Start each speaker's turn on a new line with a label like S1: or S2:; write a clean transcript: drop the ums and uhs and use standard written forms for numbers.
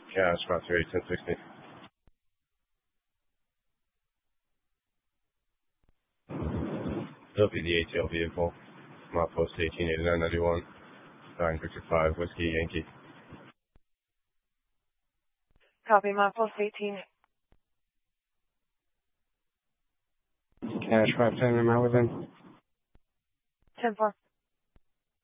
S1: Cash, 538, 1060. It'll be the ATL vehicle. Post 188991. 955 Whiskey Yankee.
S2: Copy, Post 18.
S3: Cash 510, am I within?
S2: 10-4.